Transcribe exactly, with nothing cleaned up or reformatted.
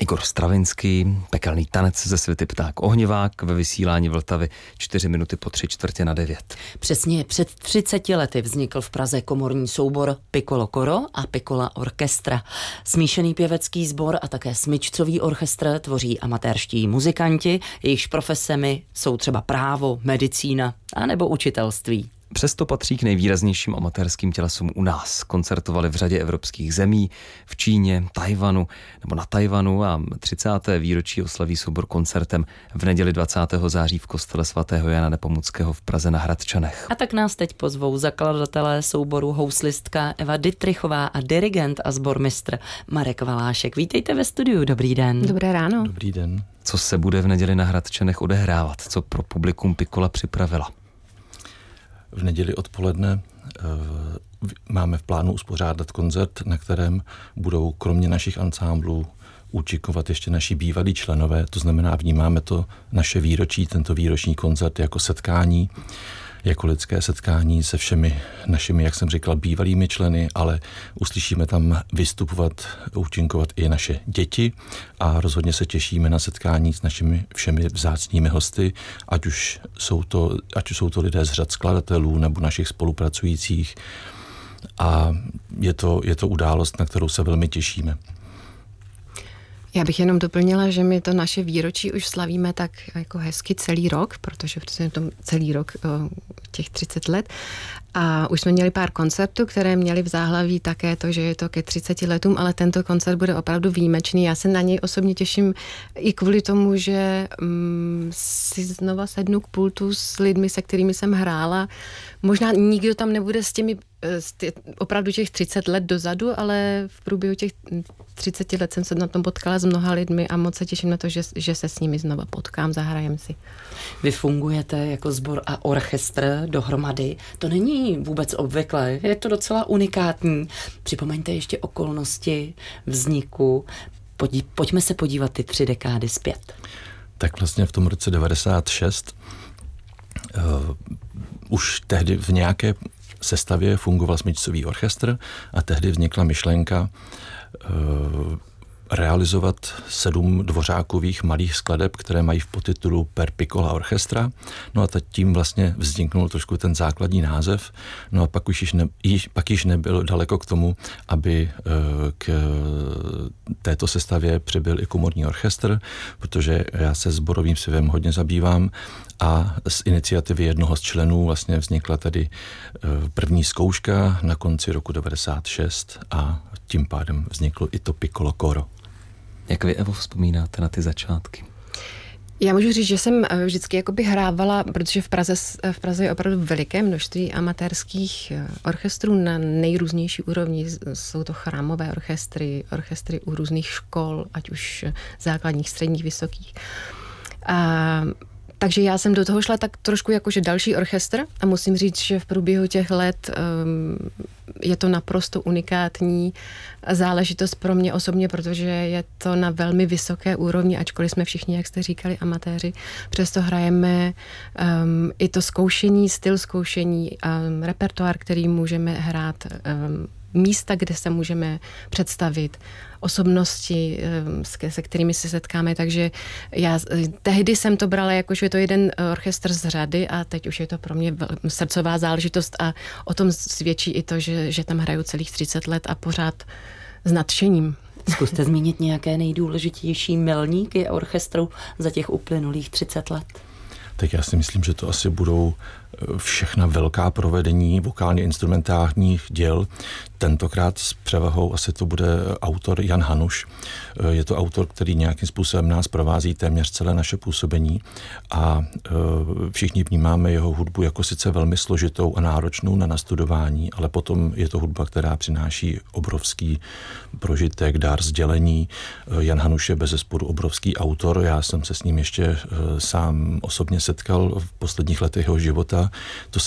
Igor Stravinský, Pekelný tanec ze Svity Pták Ohnivák ve vysílání Vltavy čtyři minuty po tři čtvrtě na devět. Přesně před třiceti lety vznikl v Praze komorní soubor Piccolo Coro a Piccola Orchestra. Smíšený pěvecký sbor a také smyčcový orchestr tvoří amatérští muzikanti, jejichž profesemi jsou třeba právo, medicína a nebo učitelství. Přesto patří k nejvýraznějším amatérským tělesům u nás. Koncertovali v řadě evropských zemí, v Číně, Tajvanu nebo na Tajvanu a třicáté výročí oslaví soubor koncertem v neděli dvacátého září v kostele svatého Jana Nepomuckého v Praze na Hradčanech. A tak nás teď pozvou zakladatelé souboru houslistka Eva Dittrichová a dirigent a sbormistr Marek Valášek. Vítejte ve studiu, dobrý den. Dobré ráno. Dobrý den. Co se bude v neděli na Hradčanech odehrávat? Co pro publikum Piccola připravila? V neděli odpoledne uh, máme v plánu uspořádat koncert, na kterém budou kromě našich ansámblů účinkovat ještě naši bývalí členové. To znamená, vnímáme to naše výročí, tento výroční koncert jako setkání, jako lidské setkání se všemi našimi, jak jsem říkal, bývalými členy, ale uslyšíme tam vystupovat, účinkovat i naše děti a rozhodně se těšíme na setkání s našimi všemi vzácnými hosty, ať už jsou to, ať už jsou to lidé z řad skladatelů nebo našich spolupracujících, a je to, je to událost, na kterou se velmi těšíme. Já bych jenom doplnila, že my to naše výročí už slavíme tak jako hezky celý rok, protože přesně to celý rok těch třicet let. A už jsme měli pár koncertů, které měly v záhlaví také to, že je to ke třiceti letům, ale tento koncert bude opravdu výjimečný. Já se na něj osobně těším i kvůli tomu, že um, si znova sednu k pultu s lidmi, se kterými jsem hrála. Možná nikdo tam nebude s těmi tě, opravdu těch třicet let dozadu, ale v průběhu těch třiceti let jsem se na tom potkala s mnoha lidmi a moc se těším na to, že, že se s nimi znova potkám, zahrajem si. Vy fungujete jako sbor a orchestr dohromady. To není vůbec obvyklé, je to docela unikátní. Připomeňte ještě okolnosti vzniku. Podí, pojďme se podívat ty tři dekády zpět. Tak vlastně v tom roce devadesát šest uh, už tehdy v nějaké sestavě fungoval smyčcový orchestr a tehdy vznikla myšlenka uh, realizovat sedm dvořákových malých skladeb, které mají v podtitulu Per Piccola Orchestra. No a teď tím vlastně vzniknul trošku ten základní název. No a pak už již, ne, již, pak již nebyl daleko k tomu, aby uh, k této sestavě přibyl i komorní orchestr, protože já se sborovým zpěvem hodně zabývám a z iniciativy jednoho z členů vlastně vznikla tady uh, první zkouška na konci roku devadesát šest a tím pádem vzniklo i to Piccolo Coro. Jak vy, Evo, vzpomínáte na ty začátky? Já můžu říct, že jsem vždycky jakoby hrávala, protože v Praze, v Praze je opravdu veliké množství amatérských orchestrů na nejrůznější úrovni. Jsou to chrámové orchestry, orchestry u různých škol, ať už základních, středních, vysokých. A takže já jsem do toho šla tak trošku jakože další orchestr a musím říct, že v průběhu těch let um, je to naprosto unikátní záležitost pro mě osobně, protože je to na velmi vysoké úrovni, ačkoliv jsme všichni, jak jste říkali, amatéři. Přesto hrajeme um, i to zkoušení, styl zkoušení, um, repertoár, který můžeme hrát, um, místa, kde se můžeme představit, osobnosti, se kterými se setkáme, takže já tehdy jsem to brala jako, že je to jeden orchestr z řady a teď už je to pro mě srdcová záležitost a o tom svědčí i to, že, že tam hraju celých třicet let a pořád s nadšením. Zkuste zmínit nějaké nejdůležitější milníky orchestru za těch uplynulých třicet let. Tak já si myslím, že to asi budou všechna velká provedení vokálně instrumentálních děl. Tentokrát s převahou asi to bude autor Jan Hanuš. Je to autor, který nějakým způsobem nás provází téměř celé naše působení a všichni vnímáme jeho hudbu jako sice velmi složitou a náročnou na nastudování, ale potom je to hudba, která přináší obrovský prožitek, dár sdělení. Jan Hanuš je bezesporu obrovský autor. Já jsem se s ním ještě sám osobně setkal v posledních letech jeho života. To